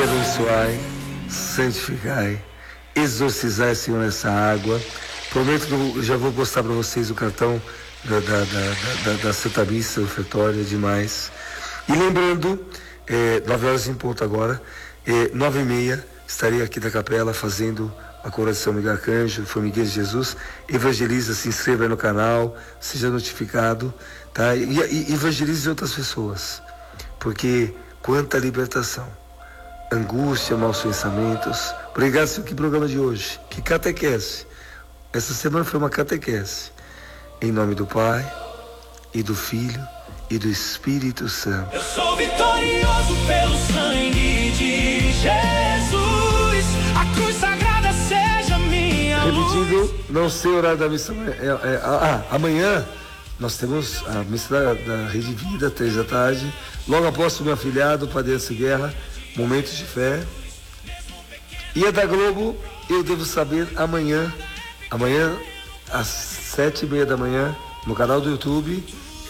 abençoai, santificai, exorcizai, Senhor, essa água. Prometo que eu já vou postar para vocês o cartão da Santa Missa ofertória demais. E lembrando, 9 horas em ponto agora, 9h30, estarei aqui da capela fazendo a coroa de São Miguel Arcanjo, Formigueiro de Jesus. Evangeliza, se inscreva aí no canal, seja notificado, tá? E evangelize outras pessoas, porque quanta libertação, angústia, maus pensamentos. Obrigado, Senhor, que programa de hoje, que catequese. Essa semana foi uma catequese. Em nome do Pai, e do Filho, e do Espírito Santo. Eu sou vitorioso pelo sangue de Jesus. A cruz sagrada seja minha luz. Repetindo, não sei o horário da missa. Amanhã nós temos a missa da Rede Vida, 3 da tarde. Logo após o meu afilhado, Padre Anderson Guerra, Momentos de Fé. E a da Globo, eu devo saber amanhã, às 7h30 da manhã, no canal do YouTube,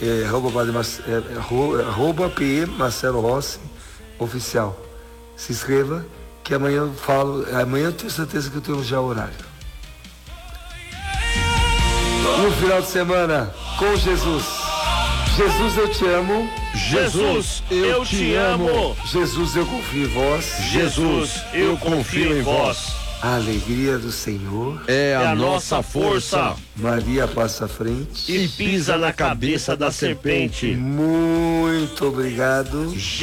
@PE Marcelo Rossi Oficial. Se inscreva, que amanhã eu falo, amanhã eu tenho certeza que eu tenho já o horário. No final de semana, com Jesus. Jesus, eu te amo. Jesus, eu te amo. Jesus, eu confio em vós. Jesus, eu confio em vós. A alegria do Senhor É a nossa força. Maria passa à frente. E pisa na cabeça da serpente. Muito obrigado.